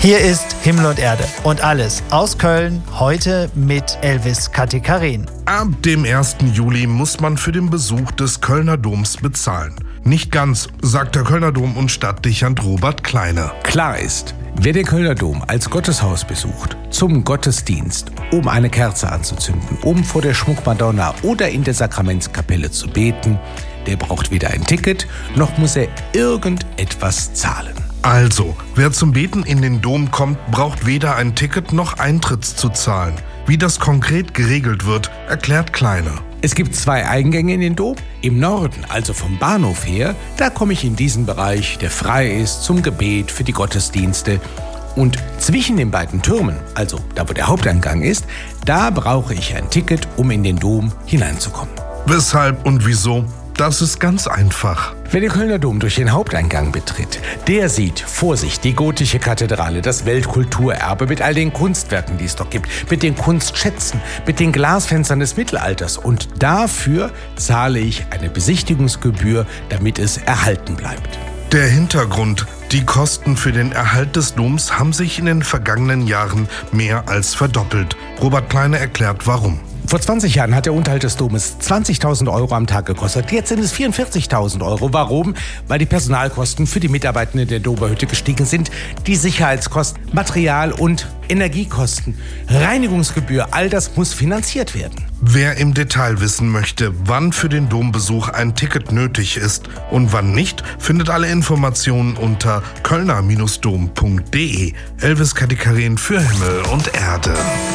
Hier ist Himmel und Erde und alles aus Köln, heute mit Elvis Katekarin. Ab dem 1. Juli muss man für den Besuch des Kölner Doms bezahlen. Nicht ganz, sagt der Kölner Dom- und Stadtdechant Robert Kleine. Klar ist, wer den Kölner Dom als Gotteshaus besucht, zum Gottesdienst, um eine Kerze anzuzünden, um vor der Schmuckmadonna oder in der Sakramentskapelle zu beten, der braucht weder ein Ticket, noch muss er irgendetwas zahlen. Also, wer zum Beten in den Dom kommt, braucht weder ein Ticket noch Eintritt zu zahlen. Wie das konkret geregelt wird, erklärt Kleine. Es gibt 2 Eingänge in den Dom. Im Norden, also vom Bahnhof her, da komme ich in diesen Bereich, der frei ist, zum Gebet, für die Gottesdienste. Und zwischen den beiden Türmen, also da wo der Haupteingang ist, da brauche ich ein Ticket, um in den Dom hineinzukommen. Weshalb und wieso? Das ist ganz einfach. Wer den Kölner Dom durch den Haupteingang betritt, der sieht vor sich die gotische Kathedrale, das Weltkulturerbe mit all den Kunstwerken, die es dort gibt, mit den Kunstschätzen, mit den Glasfenstern des Mittelalters. Und dafür zahle ich eine Besichtigungsgebühr, damit es erhalten bleibt. Der Hintergrund: Die Kosten für den Erhalt des Doms haben sich in den vergangenen Jahren mehr als verdoppelt. Robert Kleine erklärt, warum. Vor 20 Jahren hat der Unterhalt des Domes 20.000 Euro am Tag gekostet. Jetzt sind es 44.000 Euro. Warum? Weil die Personalkosten für die Mitarbeitenden der Doberhütte gestiegen sind, die Sicherheitskosten, Material- und Energiekosten, Reinigungsgebühr, all das muss finanziert werden. Wer im Detail wissen möchte, wann für den Dombesuch ein Ticket nötig ist und wann nicht, findet alle Informationen unter kölner-dom.de. Elvis Katekarin für Himmel und Erde.